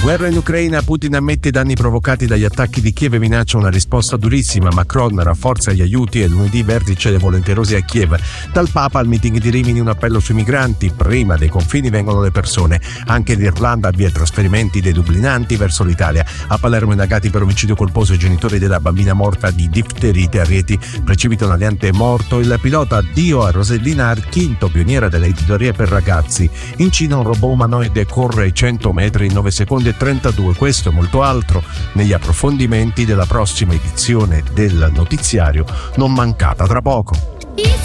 Guerra in Ucraina, Putin ammette i danni provocati dagli attacchi di Kiev e minaccia una risposta durissima. Macron rafforza gli aiuti e lunedì vertice dei volenterosi a Kiev. Dal Papa al meeting di Rimini un appello sui migranti. Prima dei confini vengono le persone. Anche l'Irlanda avvia trasferimenti dei dublinanti verso l'Italia. A Palermo indagati per omicidio colposo i genitori della bambina morta di difterite. A Rieti precipita un aliante morto. Il pilota addio a Rosellina Archinto, pioniera delle editorie per ragazzi. In Cina un robot umanoide corre 100 metri in 9 secondi e 32. Questo e molto altro negli approfondimenti della prossima edizione del notiziario, non mancata tra poco.